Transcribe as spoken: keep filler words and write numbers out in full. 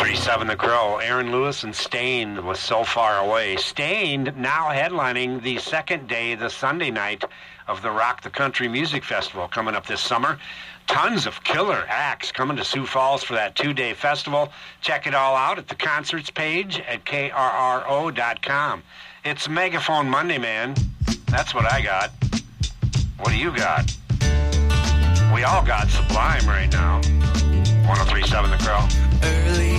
thirty-seven The Crow. Aaron Lewis and Stained was So Far Away. Stained now headlining the second day, the Sunday night of the Rock the Country Music Festival coming up this summer. Tons of killer acts coming to Sioux Falls for that two-day festival. Check it all out at the concerts page at K R R O dot com. It's Megaphone Monday, man. That's what I got. What do you got? We all got Sublime right now. one oh three point seven The Crow. Early